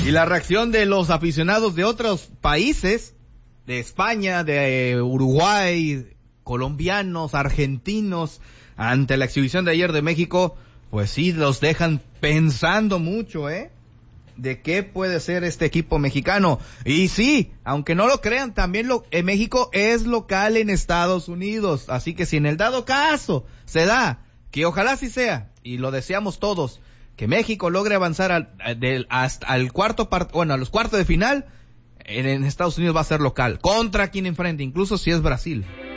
Y la reacción de los aficionados de otros países, de España, de Uruguay, colombianos, argentinos, ante la exhibición de ayer de México, pues sí, los dejan pensando mucho, de qué puede ser este equipo mexicano. Y sí, aunque no lo crean, también México es local en Estados Unidos, así que si en el dado caso se da, que ojalá sí sea, y lo deseamos todos, que México logre avanzar hasta a los cuartos de final, en Estados Unidos va a ser local, contra quien enfrente, incluso si es Brasil.